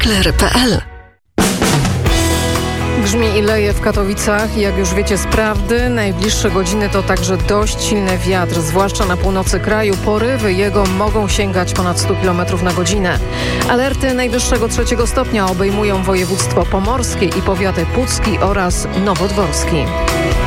Makler.pl. Grzmi i leje w Katowicach. Jak już wiecie z prawdy, najbliższe godziny to także dość silny wiatr, zwłaszcza na północy kraju. Porywy jego mogą sięgać ponad 100 km na godzinę. Alerty najwyższego 3 stopnia obejmują województwo pomorskie i powiaty pucki oraz nowodworski.